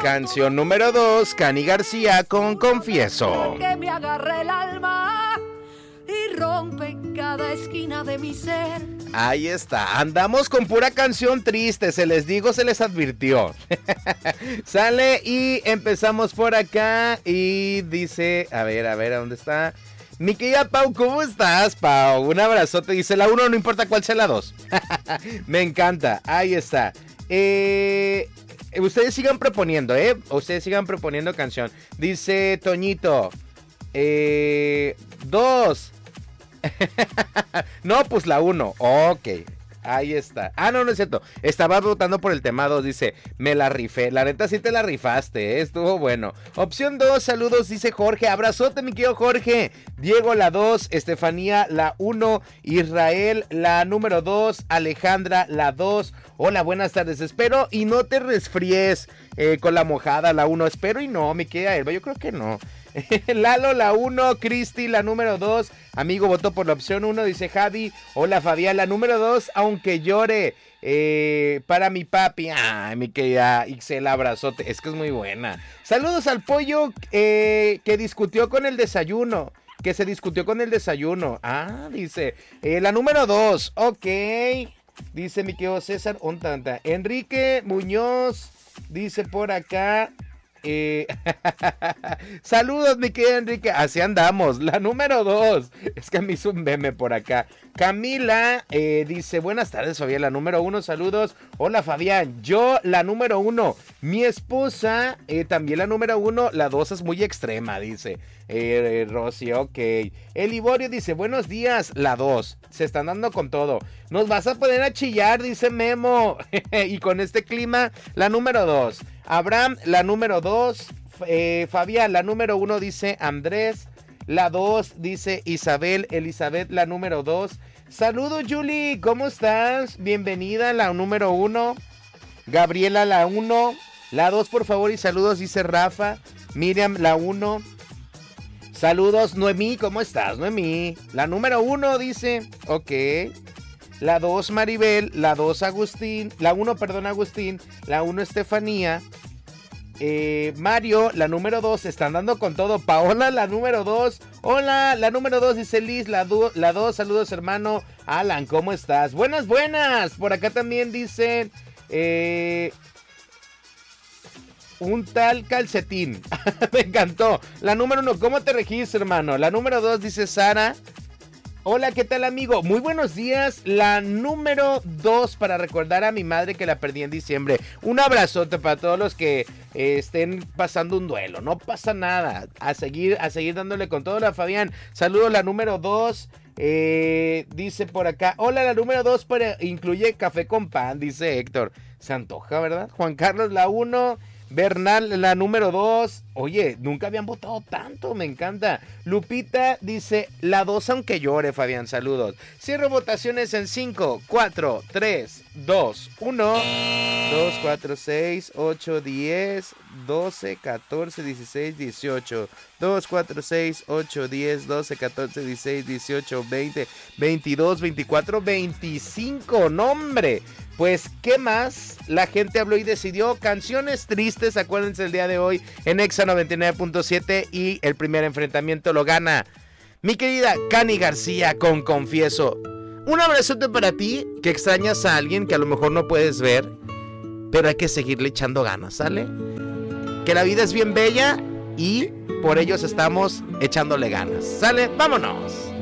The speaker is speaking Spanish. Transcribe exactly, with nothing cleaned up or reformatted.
Canción número dos, Cani García con Confieso. Que me agarre el alma y rompe cada esquina de mi ser. Ahí está, andamos con pura canción triste, se les digo, se les advirtió. Sale y empezamos por acá y dice, a ver, a ver, ¿a dónde está? Mi querida Pau, ¿cómo estás, Pau? Un abrazote, dice la uno, no importa cuál sea la dos. Me encanta, ahí está. Eh, ustedes sigan proponiendo, ¿eh? Ustedes sigan proponiendo canción. Dice Toñito, eh, dos. No, pues la uno. Ok, ahí está. Ah, no, no es cierto. Estaba votando por el tema dos. Dice, me la rifé. La neta sí te la rifaste, ¿eh? Estuvo bueno. Opción dos, saludos, dice Jorge. Abrazote, mi querido Jorge. Diego, la dos. Estefanía, la uno. Israel, la número dos. Alejandra, la dos. Hola, buenas tardes. Espero y no te resfríes eh, con la mojada, la uno. Espero y no, mi querida Elba. Yo creo que no. Lalo, la uno, Cristi, la número dos. Amigo votó por la opción uno, dice Javi. Hola Fabián, la número dos, aunque llore, eh, para mi papi. Ay, mi querida Ixel, abrazote, es que es muy buena. Saludos al pollo eh, que discutió con el desayuno. Que se discutió con el desayuno. Ah, dice, eh, la número dos, ok. Dice mi querido César, un tanta. Enrique Muñoz, dice por acá. Eh, saludos, mi querido Enrique. Así andamos. La número dos. Es que me hizo un meme por acá. Camila eh, dice: buenas tardes, Fabián. La número uno, saludos. Hola, Fabián. Yo, la número uno. Mi esposa, eh, también la número uno. La dos es muy extrema, dice eh, eh, Rosy. Ok. El Iborio dice: buenos días. La dos. Se están dando con todo. Nos vas a poner a chillar, dice Memo. Y con este clima, la número dos. Abraham, la número dos. Eh, Fabián, la número uno, dice Andrés. La dos, dice Isabel. Elizabeth, la número dos. Saludos, Julie, ¿cómo estás? Bienvenida, la número uno. Gabriela, la uno. La dos, por favor, y saludos, dice Rafa. Miriam, la uno. Saludos, Noemí, ¿cómo estás, Noemí? La número uno, dice. Ok. La dos, Maribel. La dos, Agustín. La uno, perdón, Agustín. La uno, Estefanía. Eh, Mario, la número dos. Están dando con todo. Paola, la número dos. Hola, la número dos, dice Liz. La dos, saludos, hermano. Alan, ¿cómo estás? Buenas, buenas. Por acá también dicen... Eh... Un tal calcetín. Me encantó. La número uno, ¿cómo te registras, hermano? La número dos, dice Sara. Hola, ¿qué tal, amigo? Muy buenos días. La número dos, para recordar a mi madre que la perdí en diciembre. Un abrazote para todos los que eh, estén pasando un duelo. No pasa nada. A seguir, a seguir dándole con todo. La Fabián. Saludos, la número dos. Eh, dice por acá. Hola, la número dos, pero incluye café con pan, dice Héctor. Se antoja, ¿verdad? Juan Carlos, la uno. Bernal, la número dos. Oye, nunca habían votado tanto, me encanta. Lupita dice, la dos aunque llore, Fabián, saludos. Cierro votaciones en cinco, cuatro, tres, dos, uno. dos, cuatro, seis, ocho, diez, doce, catorce, dieciséis, dieciocho. dos, cuatro, seis, ocho, diez, doce, catorce, dieciséis, dieciocho, veinte, veintidós, veinticuatro, veinticinco. ¡No, hombre! Pues, ¿qué más? La gente habló y decidió. Canciones tristes, acuérdense el día de hoy en Exa noventa y nueve punto siete, y el primer enfrentamiento lo gana mi querida Cani García con Confieso. Un abrazote para ti, que extrañas a alguien que a lo mejor no puedes ver, pero hay que seguirle echando ganas, ¿sale? Que la vida es bien bella y por ellos estamos echándole ganas, ¿sale? ¡Vámonos!